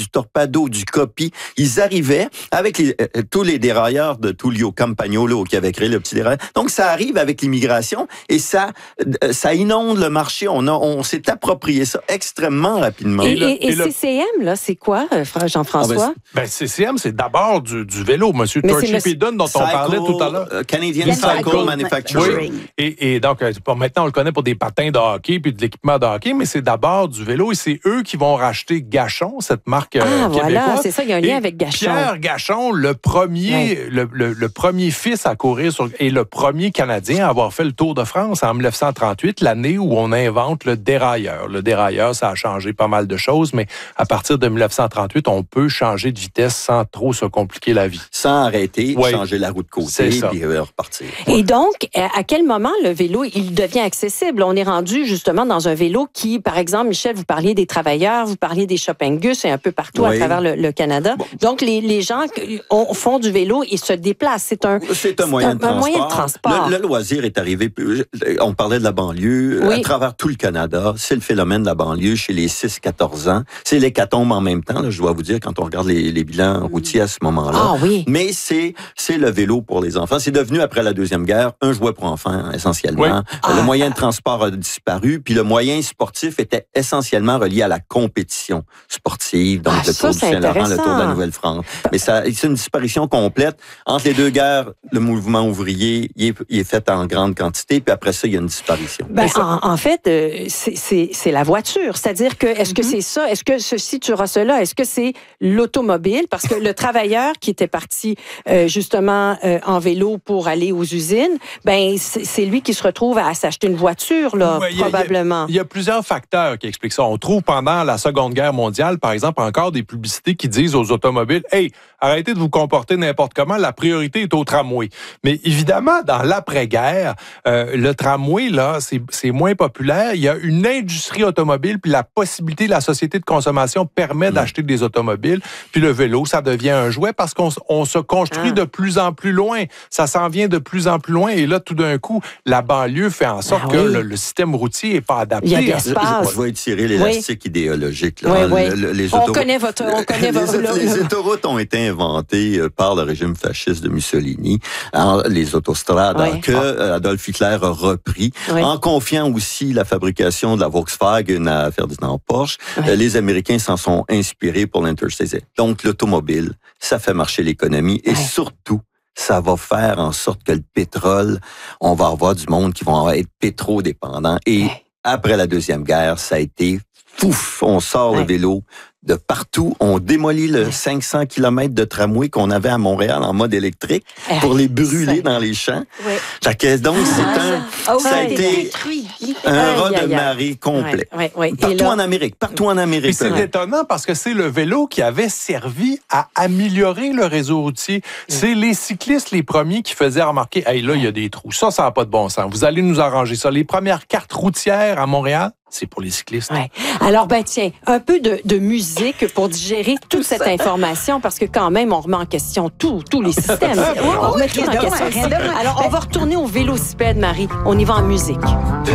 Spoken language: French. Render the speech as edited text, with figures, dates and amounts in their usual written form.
du Torpedo, du Coppi. Ils arrivaient avec tous les dérailleurs de Tullio Campagnolo qui avait créé le petit dérailleur. Donc, ça arrive avec l'immigration et ça inonde le marché. On s'est approprié ça extrêmement rapidement. Et CCM, là, c'est quoi, Jean-François? CCM, c'est d'abord du vélo, M. Torchipidon, dont on parlait tout à l'heure. Canadian Cycle Manufacturing. Oui. Et donc, maintenant, on le connaît pour des patins de hockey puis de l'équipement de hockey, mais c'est d'abord du vélo et c'est eux qui vont racheter Gachon, cette marque québécoise. Voilà, c'est ça, il y a un lien avec Gachon. Pierre Gachon, le premier fils à courir et le premier Canadien à avoir fait le Tour de France en 1938, l'année où on invente le dérailleur. Le dérailleur, ça a changé pas mal de choses, mais à partir de 1938, on peut changer de vitesse sans trop se compliquer la vie. Sans arrêter, changer la roue de côté et repartir. Et donc, à quel moment le vélo, il devient accessible? On est rendu justement dans un vélo qui, par exemple, Michel, vous parliez des travailleurs, vous parliez des shoppingus et un peu partout à travers le Canada. Bon. Donc, les gens font du vélo et se déplacent. C'est un moyen de transport. Le loisir est arrivé, on parlait de la banlieue, à travers tout le Canada. C'est le phénomène de la banlieue chez les 6-14 ans. C'est l'hécatombe en même temps, là, je dois vous dire, quand on regarde les bilans routiers à ce moment-là. Ah oui. Mais c'est le vélo pour les enfants. C'est devenu, après la Deuxième Guerre, un jouet pour enfants, essentiellement. Oui. Le moyen de transport a disparu, puis le moyen sportif était essentiellement relié à la compétition sportive, donc le Tour du Saint-Laurent, le Tour de la Nouvelle-France. Mais c'est une disparition complète. Entre les deux guerres, le mouvement ouvrier, il est fait en grande quantité, puis après ça, il y a une disparition. En fait, c'est la voiture. C'est-à-dire que, est-ce que c'est ça? Est-ce que ceci tuera cela? Est-ce que c'est l'automobile? Parce que le travailleur qui était parti justement en vélo pour aller aux usines, c'est lui qui se retrouve à s'acheter une voiture, là, probablement. Il y a plusieurs facteurs qui expliquent ça. On trouve pendant la Seconde Guerre mondiale, par exemple, encore des publicités qui disent aux automobiles « Hey, arrêtez de vous comporter n'importe comment, la priorité est au tramway. » Mais évidemment, dans l'après-guerre, le tramway, là, c'est moins populaire. Il y a une industrie automobile, puis la possibilité, la société de consommation permet d'acheter des automobiles. Puis le vélo, ça devient un jouet parce qu'on se construit de plus en plus loin. Ça s'en vient de plus en plus loin. Et là, tout d'un coup, la banlieue fait en sorte que le système routier n'est pas adapté. Il y a de l'espace. Je vais étirer l'élastique idéologique. Là. On connaît votre... Les autoroutes ont été inventées par le régime fasciste de Mussolini, les autostrades, que Adolf Hitler a repris, en confiant aussi la fabrication de la Volkswagen à Ferdinand Porsche. Les Américains s'en sont inspirés pour l'Interstate. Donc, l'automobile, ça fait marcher l'économie et surtout, ça va faire en sorte que le pétrole, on va avoir du monde qui vont être pétrodépendants. Et après la Deuxième Guerre, ça a été pouf, on sort le vélo de partout. On démolit le 500 km de tramway qu'on avait à Montréal en mode électrique pour les brûler dans les champs. Donc, ça a été un raz de marée complet. Partout en Amérique. Et c'est étonnant parce que c'est le vélo qui avait servi à améliorer le réseau routier. C'est les cyclistes les premiers qui faisaient remarquer, hey, là, il y a des trous. Ça n'a pas de bon sens. Vous allez nous arranger ça. Les premières cartes routières à Montréal, c'est pour les cyclistes. Alors, tiens, un peu de musique pour digérer toute cette information, parce que quand même, on remet en question tous les systèmes. On remet tout en question. Alors, on va retourner au vélocipède, Marie. On y va en musique.